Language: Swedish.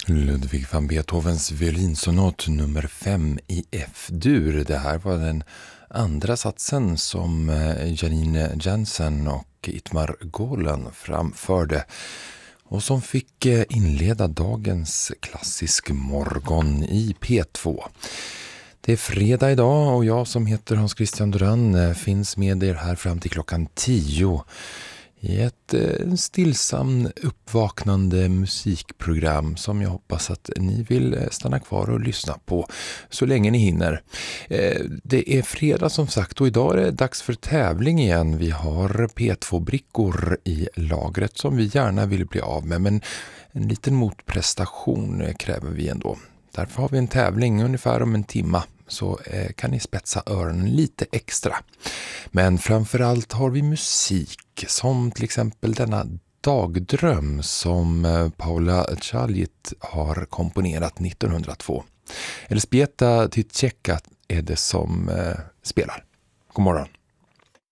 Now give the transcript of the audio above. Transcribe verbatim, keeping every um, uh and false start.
Ludwig van Beethovens violinsonat nummer fem i F-dur. Det här var den andra satsen som Janine Jansen och Itmar Golan framförde och som fick inleda dagens klassisk morgon i P två. Det är fredag idag och jag som heter Hans Christian Duran finns med er här fram till klockan tio i ett eh, stillsam uppvaknande musikprogram som jag hoppas att ni vill stanna kvar och lyssna på så länge ni hinner. Eh, det är fredag som sagt och idag är det dags för tävling igen. Vi har P två-brickor i lagret som vi gärna vill bli av med, men en liten motprestation kräver vi ändå. Därför har vi en tävling ungefär om en timma. Så eh, kan ni spetsa öronen lite extra. Men framförallt har vi musik som till exempel denna Dagdröm som eh, Paula Chalit har komponerat nittonhundratvå. Elżbieta Tytczeka är det som eh, spelar. God morgon.